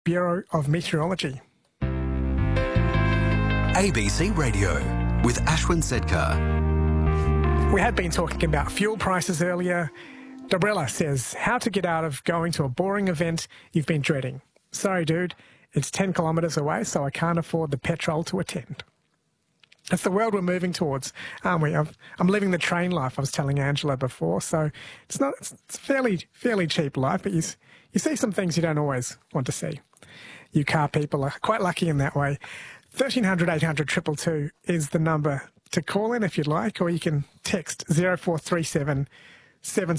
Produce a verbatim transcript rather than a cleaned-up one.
Bureau of Meteorology. A B C Radio with Ashwin Sedkar. We had been talking about fuel prices earlier. Dobrella says, how to get out of going to a boring event you've been dreading. Sorry, dude, it's ten kilometres away, so I can't afford the petrol to attend. That's the world we're moving towards, aren't we? I've, I'm living the train life, I was telling Angela before, so it's not it's, it's fairly fairly cheap life, but you, you see some things you don't always want to see. You car people are quite lucky in that way. thirteen hundred, eight hundred, two two two is the number to call in if you'd like, or you can text zero four three seven, seven